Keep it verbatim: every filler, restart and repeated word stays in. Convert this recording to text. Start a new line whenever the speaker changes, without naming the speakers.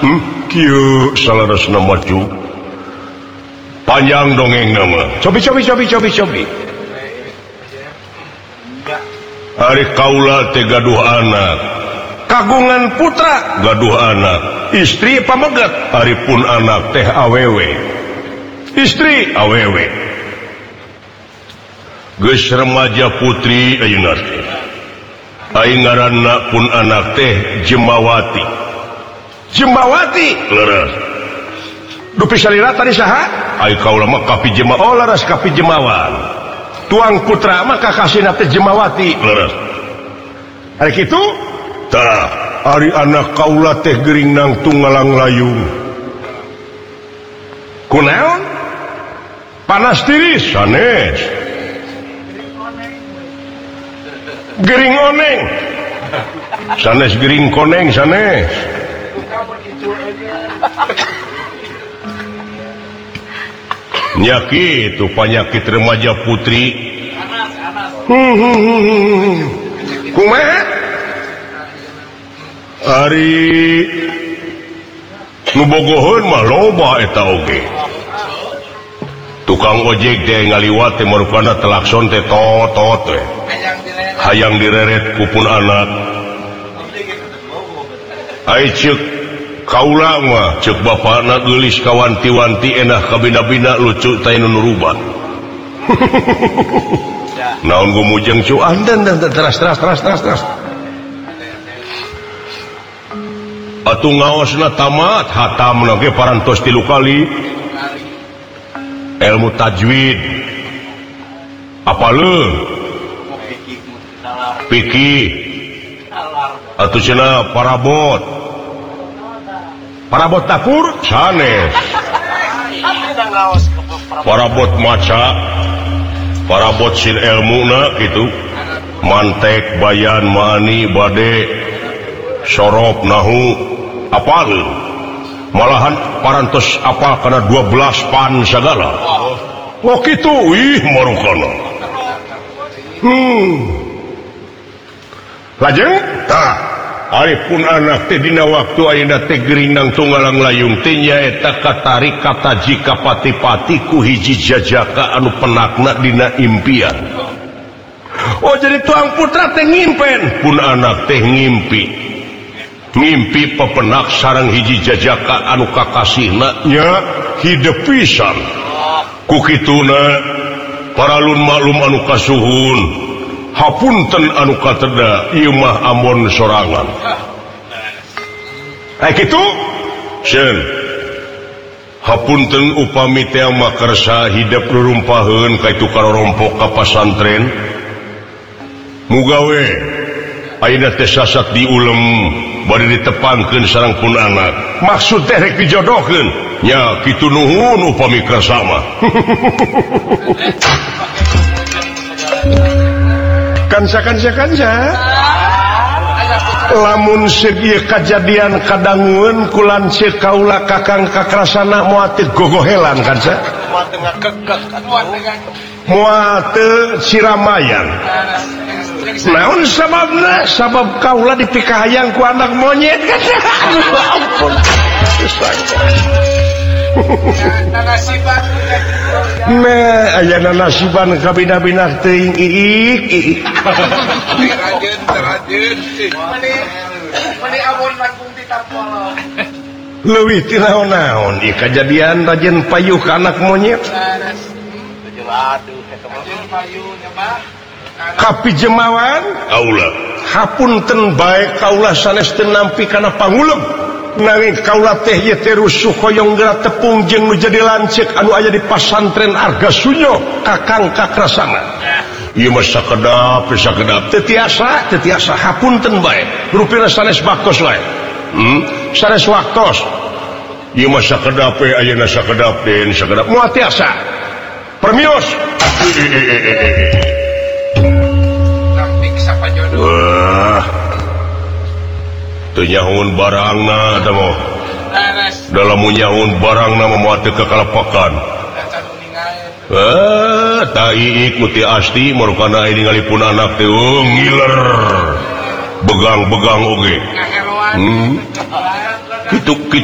maju panjang dongeng nama cobi-cobi-cobi-cobi-cobi hari kaula teh gaduh anak kagungan putra gaduh anak istri pamegat haripun anak teh awewe istri awewe geus remaja putri ayeuna teh aing ngaranna pun anak teh Jemawati Jemawati leres dupi salira tadi saha ai kaula mah kapi Jema oh leres kapi Jemawan tuang putra mah kakasina teh Jemawati leres ari kitu tah ari anak kaula teh geuring nang tunggalang layung kunaon panas tiris sanes gering oneng sanes gering koneng sanes nyakit itu penyakit remaja putri kumaha ari nu bogoheun mah loba eta oge tukang ojek teh ngaliwat teh marupana telakson teh tot-tot teh hayang direret kupun anak ai ceuk kaula mah ceuk bapana geulis kawanti-wanti enah kabina-bina lucu teh nu nurubah naon gumujeng cuan dan teras teras teras teras teras atuh ngaosna tamat hatamna ge parantos tilu kali ilmu tajwid apaleun fikih atuh cenah parabot parabot dapur sanes parabot maca parabot sin ilmuna gitu mantek bayan maani bade sorop nahu apal malahan parantos apal kana dua belas pan sagala oh kitu ih marukana hmm lajeng tah aripun anak teh dina waktu ayeuna teh geuring nang tunggalang layung teh nyaeta katarik kataji kapati-pati ku hiji jajaka anu penakna dina impian oh jadi tuang putra teh ngimpen pun anak teh ngimpi ngimpi pepenak sareng hiji jajaka anu kakasihna nya hideuk pisan ku kituna paralun maklum anu kasuhun hapunten anu kateda ieu mah ambon sorangan ai kitu seun hapunten upami teh makarsa hidup rurumpaheun ka itu karorompok ka pasantren mugawe ayeuna teh sasat diulem bari ditepangkeun sareng pun anak maksud teh rek dijodohkeun nya kitu nuhun upami karsa mah kansa-kansa-kansa lamun segi kejadian kadangun kulan cek kaula kakang kakrasana moal teu gogohelan kansa moal teu siramayan naon sababna sabab kaula dipikahayang ku anak monyet kansa ampun me ayana nasiban kabina-bina teuing iik iik leuwih ti naon-naon ieu kajadian rajen payuh ka anak monyet kapi Jemawan kaula hapunten bae kaula sanes teu nampi kana pangulem nanging kaula teh ye teh rusuh hoyong geura tepung jeung nu jadi lancek anu aya di pasantren Argasunyo kakang kakrasana ieu mah sakedap sakedap teu tiasa teu tiasa hapunten bae rupina sanes baktos wae hmm sanes waktos ieu mah sakedap we ayeuna sakedap den sakedap moal tiasa permios wah teu nyahoun barangna eta mah dalam nyahoun barangna mah moal teu kakalapakan ah ta iik muti asti marukana ini ngalipun anak teh ngiler begang-begang oge hmm kitu